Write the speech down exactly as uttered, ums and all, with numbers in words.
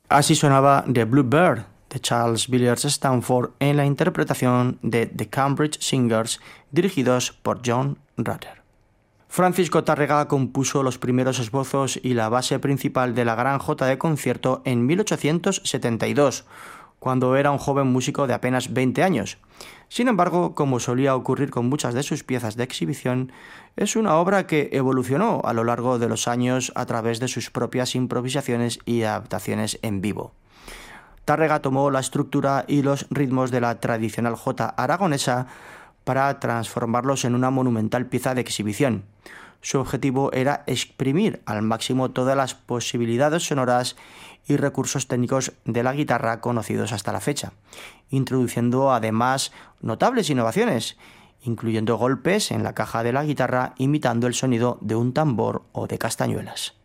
Así sonaba The Blue Bird de Charles Villiers Stanford en la interpretación de The Cambridge Singers, dirigidos por John Rutter. Francisco Tárrega compuso los primeros esbozos y la base principal de la Gran Jota de concierto en mil ochocientos setenta y dos, cuando era un joven músico de apenas veinte años. Sin embargo, como solía ocurrir con muchas de sus piezas de exhibición, es una obra que evolucionó a lo largo de los años a través de sus propias improvisaciones y adaptaciones en vivo. Tárrega tomó la estructura y los ritmos de la tradicional jota aragonesa para transformarlos en una monumental pieza de exhibición. Su objetivo era exprimir al máximo todas las posibilidades sonoras y recursos técnicos de la guitarra conocidos hasta la fecha, introduciendo además notables innovaciones, incluyendo golpes en la caja de la guitarra imitando el sonido de un tambor o de castañuelas.